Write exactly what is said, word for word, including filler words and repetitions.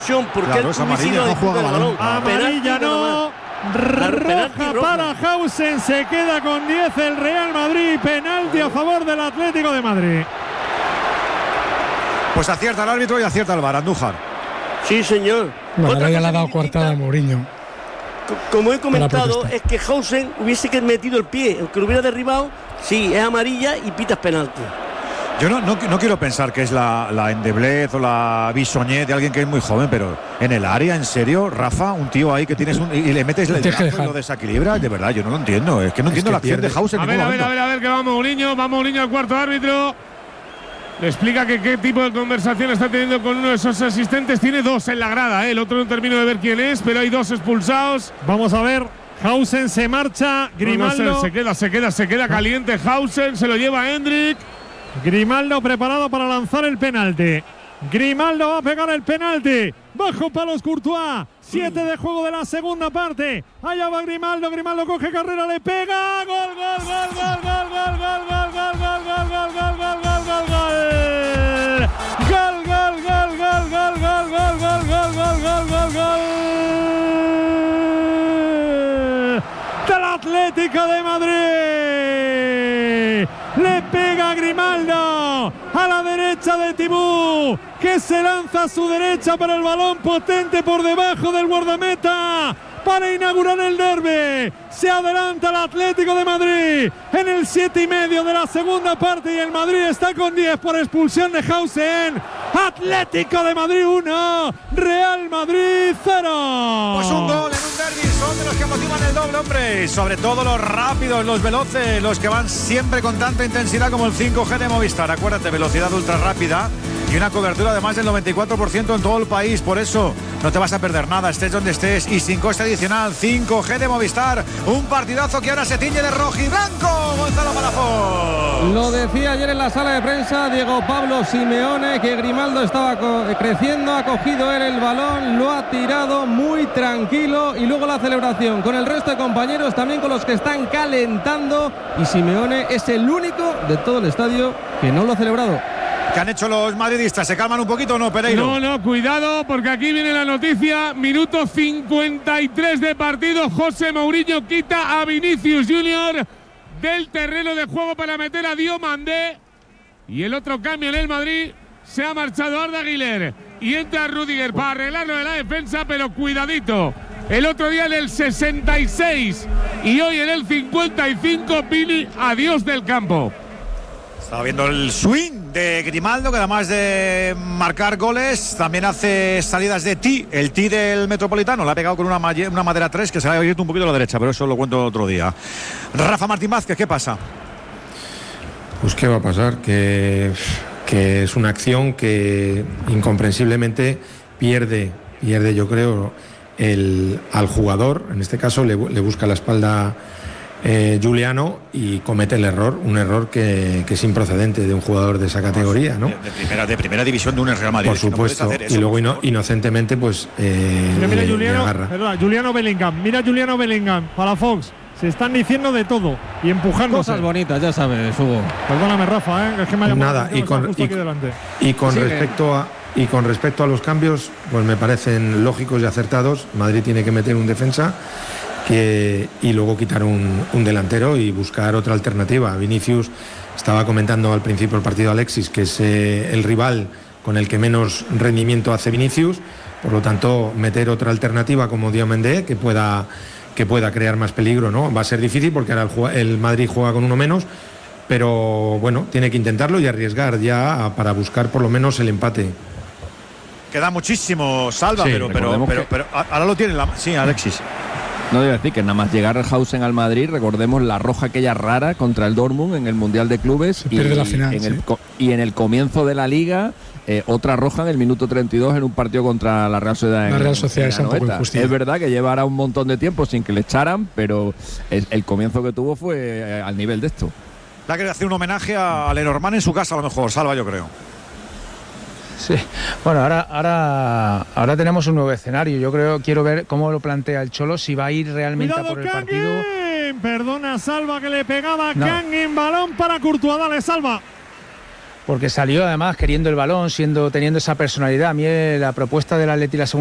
Porque claro, es amarilla, no juega balón. Amarilla no. Roja para Hausen, se queda con diez el Real Madrid. Penalti a favor del Atlético de Madrid. Pues acierta el árbitro y acierta el V A R, Andújar. Sí, señor. Bueno, ahora ya le ha dado coartada a Mourinho. Como he comentado, es que Hausen hubiese metido el pie, aunque lo hubiera derribado. Sí, es amarilla y pitas penalti. Yo no, no, no quiero pensar que es la, la endeblez o la bisoñez de alguien que es muy joven, pero en el área, en serio, Rafa, un tío ahí que tienes un, y le metes el brazo y lo desequilibra, de verdad, yo no lo entiendo. Es que no es entiendo que la acción de Hausen. A ver, a ver, a ver, a ver, que va Mourinho, va Mourinho al cuarto árbitro. Le explica que qué tipo de conversación está teniendo con uno de esos asistentes. Tiene dos en la grada, ¿eh? El otro no termino de ver quién es, pero hay dos expulsados. Vamos a ver. Hausen se marcha, Grimaldo. No, no sé, se queda, se queda, se queda caliente Hausen, se lo lleva Hendrik. Grimaldo preparado para lanzar el penalti. Grimaldo va a pegar el penalti. Bajo palos Courtois. Siete de juego de la segunda parte. Allá va Grimaldo. Grimaldo coge carrera, le pega. Gol, gol, gol, gol, gol, gol, gol, gol, gol, gol, gol, gol, gol, gol, gol, gol, gol. Gol, gol, gol, gol, gol, gol, gol, gol, gol, gol, gol, gol, gol. Del Atlético de Madrid. Le pega Grimaldo a la derecha de Tibú, que se lanza a su derecha para el balón potente por debajo del guardameta para inaugurar el derbi. Se adelanta el Atlético de Madrid en el siete y medio de la segunda parte y el Madrid está con diez por expulsión de Hausen. Atlético de Madrid uno, Real Madrid cero. Pues un gol en un derbi, son de los que motivan el doble, hombre. Sobre todo los rápidos, los veloces, los que van siempre con tanta intensidad como el cinco G de Movistar. Acuérdate, velocidad ultra rápida y una cobertura de más del noventa y cuatro por ciento en todo el país. Por eso no te vas a perder nada, estés donde estés, y sin coste adicional. cinco G de Movistar, un partidazo que ahora se tiñe de rojo y blanco. Gonzalo Palafox. Lo decía ayer en la sala de prensa Diego Pablo Simeone, que Grimaldo estaba creciendo, ha cogido él el balón, lo ha tirado muy tranquilo, y luego la celebración con el resto de compañeros, también con los que están calentando, y Simeone es el único de todo el estadio que no lo ha celebrado. ¿Qué han hecho los madridistas? ¿Se calman un poquito o no, Pereiro? No, no, cuidado, porque aquí viene la noticia. Minuto cincuenta y tres de partido. José Mourinho quita a Vinicius Junior del terreno de juego para meter a Diomandé. Y el otro cambio en el Madrid. Se ha marchado Arda Güler y entra Rudiger para arreglarlo de la defensa, pero cuidadito. El otro día en el sesenta y seis y hoy en el cincuenta y cinco, Vini, adiós del campo. Estaba viendo el swing de Grimaldo, que además de marcar goles, también hace salidas de tee, el tee del Metropolitano. Le ha pegado con una, una madera tres que se le ha abierto un poquito a la derecha, pero eso lo cuento otro día. Rafa Martín Vázquez, ¿qué pasa? Pues qué va a pasar, que, que es una acción que incomprensiblemente pierde, pierde yo creo, el, al jugador. En este caso le, le busca la espalda Eh, Giuliano y comete el error, un error que, que es improcedente de un jugador de esa categoría, ¿no? De, de, primera, de primera división de un Real Madrid. Por supuesto, no eso, y luego ino, inocentemente pues eh, mira, mira le, Juliano, le agarra. Perdona, Juliano Bellingham, mira Juliano Bellingham, para Fox. Se están diciendo de todo y empujando cosas bonitas, ya sabes, Hugo. Perdóname, Rafa, ¿eh? Es que me ha llamado Nada, y con, y, y con Sigue. respecto a y con respecto a los cambios, pues me parecen lógicos y acertados. Madrid tiene que meter un defensa que, y luego quitar un, un delantero y buscar otra alternativa. Vinicius, estaba comentando al principio del partido Alexis, que es eh, el rival con el que menos rendimiento hace Vinicius, por lo tanto meter otra alternativa como Diomandé que pueda que pueda crear más peligro, ¿no? Va a ser difícil porque ahora el, el Madrid juega con uno menos, pero bueno, tiene que intentarlo y arriesgar ya para buscar por lo menos el empate. Queda muchísimo, Salva, sí, pero, pero, pero, pero ahora lo tiene la... Sí, Alexis. No debo decir que nada más llegar Hausen al Madrid, recordemos la roja aquella rara contra el Dortmund en el Mundial de Clubes. Se pierde y, la final, en sí. el, y en el comienzo de la Liga, eh, otra roja en el minuto treinta y dos en un partido contra la Real Sociedad. La en, Real Sociedad es un poco injusticia. Es verdad que llevará un montón de tiempo sin que le echaran, pero el, el comienzo que tuvo fue eh, al nivel de esto. La que hacer un homenaje a Lenormand en su casa, a lo mejor, Salva, yo creo. Sí, bueno, ahora, ahora, ahora tenemos un nuevo escenario. Yo creo, quiero ver cómo lo plantea el Cholo, si va a ir realmente Cuidado, a por el Kangin. partido. Perdona, Salva, que le pegaba No. Kangin, balón para Courtois, dale, Salva. porque salió además queriendo el balón, siendo teniendo esa personalidad. A mí la propuesta del Atleti la segunda